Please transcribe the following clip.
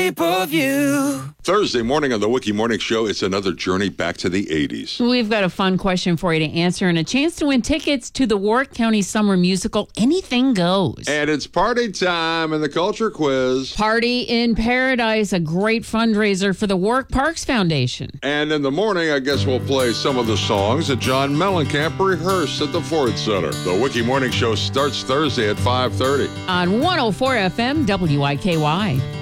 shape of you. Thursday morning on the Wiki Morning Show, it's another journey back to the 80s. We've got a fun question for you to answer and a chance to win tickets to the Warwick County Summer Musical, Anything Goes. And it's party time in the Culture Quiz. Party in Paradise, a great fundraiser for the Warwick Parks Foundation. And in the morning, I guess we'll play some of the songs that John Mellencamp rehearsed at the Ford Center. The Wiki Morning Show starts Thursday at 5:30. On 104 FM WIKY.